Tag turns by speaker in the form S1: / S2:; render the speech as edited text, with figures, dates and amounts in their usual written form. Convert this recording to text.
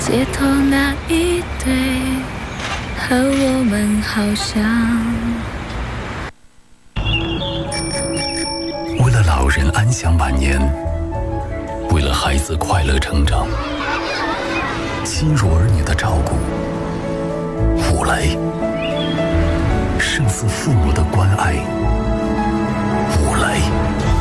S1: 街头那一对和我们好像。
S2: 为了老人安享晚年，为了孩子快乐成长，亲如儿女的照顾，五雷胜似父母的关爱。五雷。